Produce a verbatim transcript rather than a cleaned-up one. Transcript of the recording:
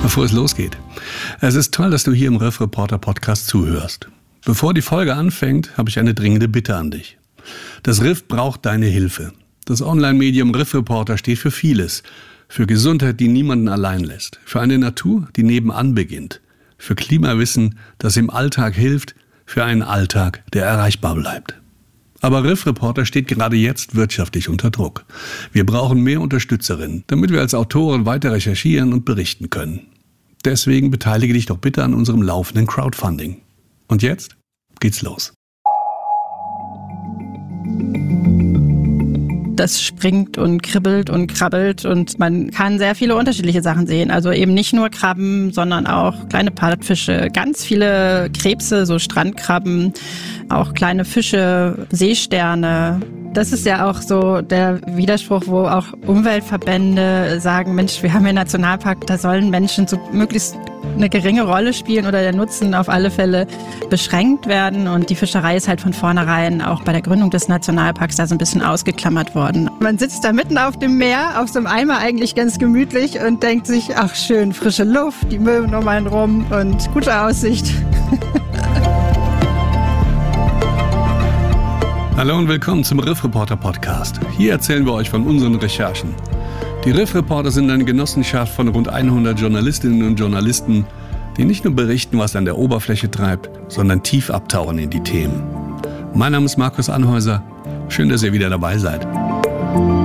Bevor es losgeht. Es ist toll, dass du hier im Riff Reporter Podcast zuhörst. Bevor die Folge anfängt, habe ich eine dringende Bitte an dich. Das Riff braucht deine Hilfe. Das Online-Medium Riff Reporter steht für vieles. Für Gesundheit, die niemanden allein lässt. Für eine Natur, die nebenan beginnt. Für Klimawissen, das im Alltag hilft. Für einen Alltag, der erreichbar bleibt. Aber Riff Reporter steht gerade jetzt wirtschaftlich unter Druck. Wir brauchen mehr Unterstützerinnen, damit wir als Autoren weiter recherchieren und berichten können. Deswegen beteilige dich doch bitte an unserem laufenden Crowdfunding. Und jetzt geht's los. Das springt und kribbelt und krabbelt und man kann sehr viele unterschiedliche Sachen sehen. Also eben nicht nur Krabben, sondern auch kleine Plattfische, ganz viele Krebse, so Strandkrabben, auch kleine Fische, Seesterne. Das ist ja auch so der Widerspruch, wo auch Umweltverbände sagen, Mensch, wir haben hier einen Nationalpark, da sollen Menschen so möglichst eine geringe Rolle spielen oder der Nutzen auf alle Fälle beschränkt werden. Und die Fischerei ist halt von vornherein auch bei der Gründung des Nationalparks da so ein bisschen ausgeklammert worden. Man sitzt da mitten auf dem Meer, auf so einem Eimer eigentlich ganz gemütlich und denkt sich, ach schön, frische Luft, die Möwen um einen rum und gute Aussicht. Hallo und willkommen zum Riff Reporter Podcast. Hier erzählen wir euch von unseren Recherchen. Die Riff Reporter sind eine Genossenschaft von rund hundert Journalistinnen und Journalisten, die nicht nur berichten, was an der Oberfläche treibt, sondern tief abtauchen in die Themen. Mein Name ist Markus Anhäuser. Schön, dass ihr wieder dabei seid.